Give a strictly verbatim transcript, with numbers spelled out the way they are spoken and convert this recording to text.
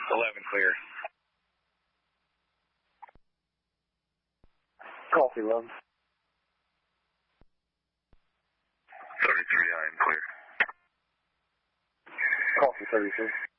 eleven clear. Coffee, eleven. thirty-three, I am clear. Coffee, thirty-three.